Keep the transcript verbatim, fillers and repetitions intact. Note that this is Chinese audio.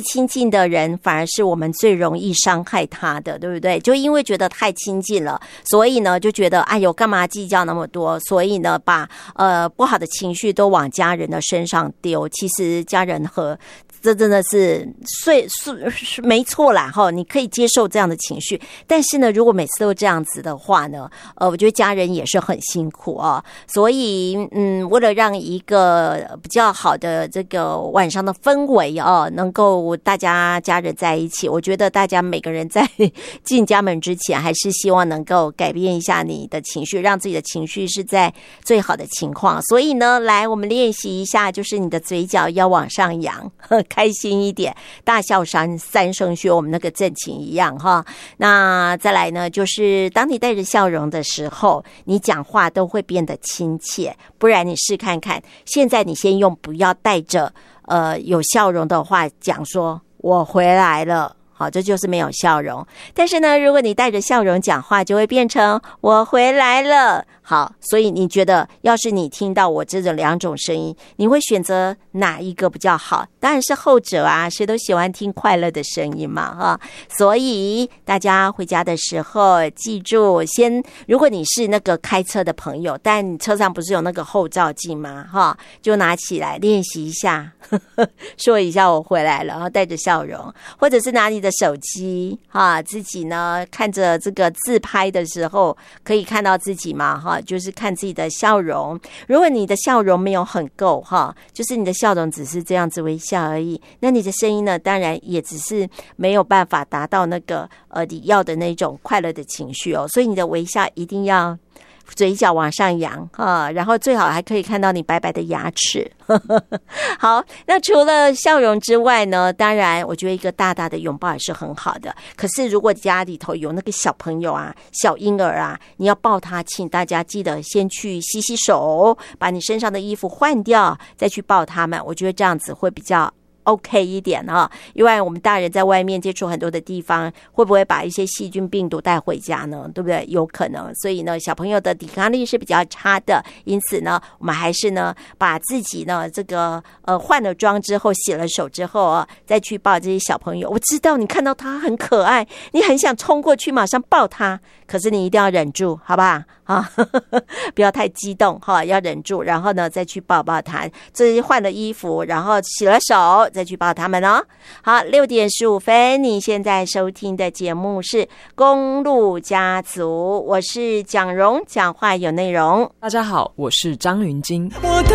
亲近的人反而是我们最容易伤害他的，对不对？就因为觉得太亲近了，所以呢就觉得哎呦干嘛计较那么多，所以呢把呃不好的情绪都往家人的身上丢。其实家人和这真的是是是没错啦哈，你可以接受这样的情绪，但是呢，如果每次都这样子的话呢，呃，我觉得家人也是很辛苦啊。所以，嗯，为了让一个比较好的这个晚上的氛围啊，能够大家家人在一起，我觉得大家每个人在进家门之前，还是希望能够改变一下你的情绪，让自己的情绪是在最好的情况。所以呢，来我们练习一下，就是你的嘴角要往上扬。开心一点，大笑三三声，学我们那个正情一样哈。那再来呢，就是当你带着笑容的时候，你讲话都会变得亲切。不然你试看看，现在你先用不要带着呃有笑容的话讲说，我回来了。好，这就是没有笑容。但是呢，如果你带着笑容讲话，就会变成我回来了。好，所以你觉得要是你听到我这种两种声音，你会选择哪一个比较好？当然是后者啊，谁都喜欢听快乐的声音嘛哈。所以大家回家的时候记住，先如果你是那个开车的朋友，但你车上不是有那个后照镜吗哈，就拿起来练习一下，呵呵，说一下我回来了，然后带着笑容，或者是拿你的手机哈，自己呢看着这个自拍的时候可以看到自己嘛哈，就是看自己的笑容。如果你的笑容没有很够哈，就是你的笑容只是这样子微笑而已，那你的声音呢当然也只是没有办法达到那个呃你要的那种快乐的情绪哦。所以你的微笑一定要嘴角往上扬啊，然后最好还可以看到你白白的牙齿。好，那除了笑容之外呢，当然我觉得一个大大的拥抱也是很好的。可是如果家里头有那个小朋友啊，小婴儿啊，你要抱他，请大家记得先去洗洗手，把你身上的衣服换掉，再去抱他们。我觉得这样子会比较OK 一点哈，因为我们大人在外面接触很多的地方，会不会把一些细菌病毒带回家呢？对不对？有可能。所以呢，小朋友的抵抗力是比较差的，因此呢，我们还是呢，把自己呢这个呃换了妆之后，洗了手之后啊，再去抱这些小朋友。我知道你看到他很可爱，你很想冲过去马上抱他，可是你一定要忍住，好不好？啊，不要太激动哈，要忍住，然后呢再去抱抱他。这换了衣服，然后洗了手，再去抱他们哦。好，六点十五分，你现在收听的节目是公路家族，我是蒋蓉，讲话有内容。 大家好，我是张云金。